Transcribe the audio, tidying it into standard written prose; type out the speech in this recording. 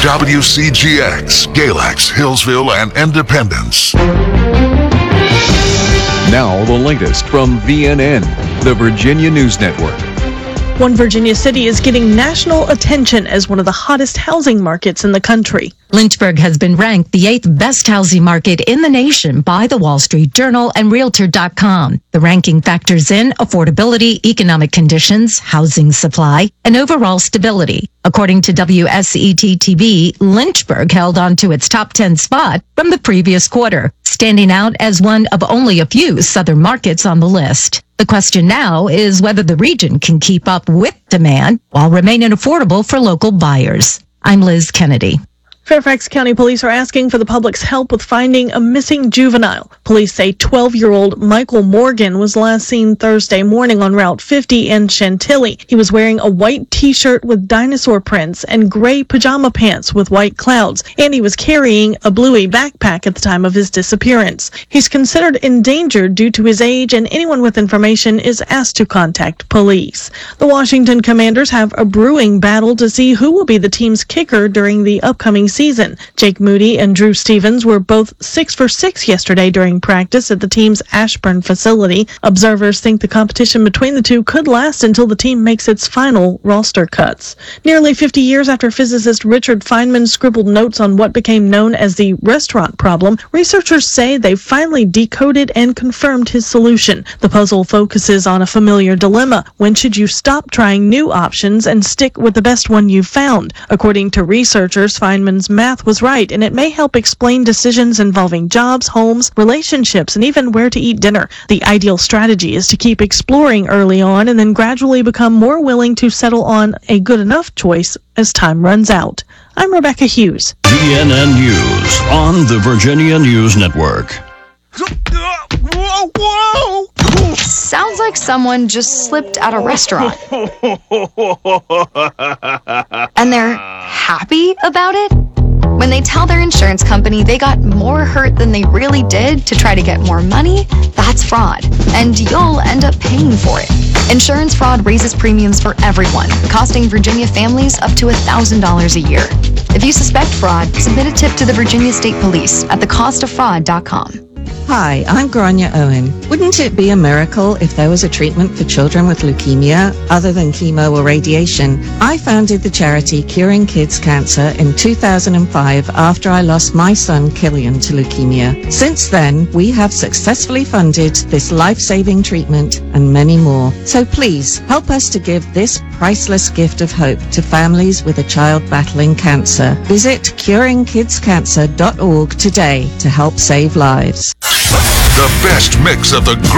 WCGX, Galax, Hillsville, and Independence. Now the latest from VNN, the Virginia News Network. One Virginia city is getting national attention as one of the hottest housing markets in the country. Lynchburg has been ranked the 8th best housing market in the nation by the Wall Street Journal and Realtor.com. The ranking factors in affordability, economic conditions, housing supply, and overall stability. According to WSET-TV, Lynchburg held on to its top 10 spot from the previous quarter, standing out as one of only a few southern markets on the list. The question now is whether the region can keep up with demand while remaining affordable for local buyers. I'm Liz Kennedy. Fairfax County Police are asking for the public's help with finding a missing juvenile. Police say 12-year-old Michael Morgan was last seen Thursday morning on Route 50 in Chantilly. He was wearing a white T-shirt with dinosaur prints and gray pajama pants with white clouds, and he was carrying a bluey backpack at the time of his disappearance. He's considered endangered due to his age, and anyone with information is asked to contact police. The Washington Commanders have a brewing battle to see who will be the team's kicker during the upcoming season. Jake Moody and Drew Stevens were both 6 for 6 yesterday during practice at the team's Ashburn facility. Observers think the competition between the two could last until the team makes its final roster cuts. Nearly 50 years after physicist Richard Feynman scribbled notes on what became known as the restaurant problem, researchers say they've finally decoded and confirmed his solution. The puzzle focuses on a familiar dilemma. When should you stop trying new options and stick with the best one you've found? According to researchers, Feynman's math was right, and it may help explain decisions involving jobs, homes, relationships, and even where to eat dinner. The ideal strategy is to keep exploring early on and then gradually become more willing to settle on a good enough choice as time runs out. I'm Rebecca Hughes. VNN News on the Virginia News Network. Sounds like someone just slipped at a restaurant. And they're happy about it? When they tell their insurance company they got more hurt than they really did to try to get more money, that's fraud. And you'll end up paying for it. Insurance fraud raises premiums for everyone, costing Virginia families up to $1,000 a year. If you suspect fraud, submit a tip to the Virginia State Police at thecostoffraud.com. Hi, I'm Grania Owen. Wouldn't it be a miracle if there was a treatment for children with leukemia other than chemo or radiation? I founded the charity Curing Kids Cancer in 2005 after I lost my son Killian to leukemia. Since then, we have successfully funded this life-saving treatment and many more. So please, help us to give this priceless gift of hope to families with a child battling cancer. Visit curingkidscancer.org today to help save lives. The best mix of the great